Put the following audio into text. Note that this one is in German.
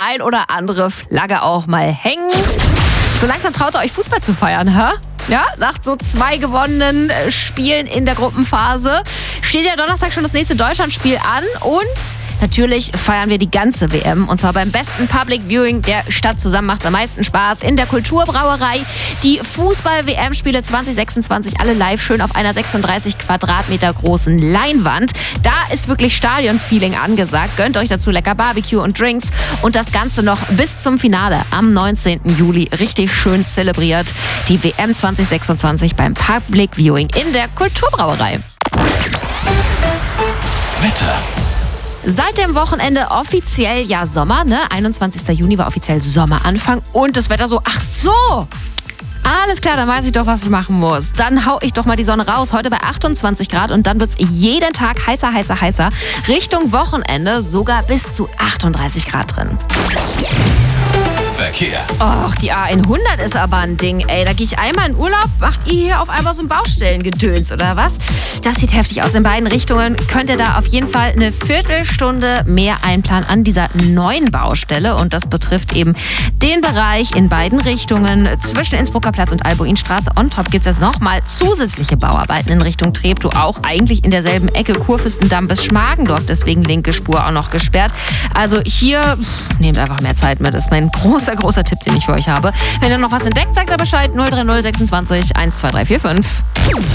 ein oder andere Flagge auch mal hängen. So langsam traut ihr euch Fußball zu feiern, hä? Ja, nach so 2 gewonnenen Spielen in der Gruppenphase steht ja Donnerstag schon das nächste Deutschlandspiel an und natürlich feiern wir die ganze WM und zwar beim besten Public Viewing der Stadt. Zusammen macht's am meisten Spaß in der Kulturbrauerei. Die Fußball-WM-Spiele 2026, alle live, schön auf einer 36 Quadratmeter großen Leinwand. Da ist wirklich Stadion-Feeling angesagt. Gönnt euch dazu lecker Barbecue und Drinks und das Ganze noch bis zum Finale am 19. Juli richtig schön zelebriert. Die WM 2026 beim Public Viewing in der Kulturbrauerei. Wetter. Seit dem Wochenende offiziell ja Sommer, ne? 21. Juni war offiziell Sommeranfang und das Wetter so, ach so. Alles klar, dann weiß ich doch, was ich machen muss. Dann hau ich doch mal die Sonne raus. Heute bei 28 Grad und dann wird's jeden Tag heißer, heißer, heißer. Richtung Wochenende sogar bis zu 38 Grad drin. Verkehr. Och, die A100 ist aber ein Ding, ey. Da gehe ich einmal in Urlaub, macht ihr hier auf einmal so ein Baustellengedöns, oder was? Das sieht heftig aus. In beiden Richtungen könnt ihr da auf jeden Fall eine Viertelstunde mehr einplanen an dieser neuen Baustelle. Und das betrifft eben den Bereich in beiden Richtungen zwischen Innsbrucker Platz und Albuinstraße. On top gibt es jetzt nochmal zusätzliche Bauarbeiten in Richtung Treptow, auch eigentlich in derselben Ecke Kurfürstendamm bis Schmargendorf. Deswegen linke Spur auch noch gesperrt. Also hier, nehmt einfach mehr Zeit mit. Das ist mein großer Tipp, den ich für euch habe. Wenn ihr noch was entdeckt, sagt ihr Bescheid. 030 26 12345.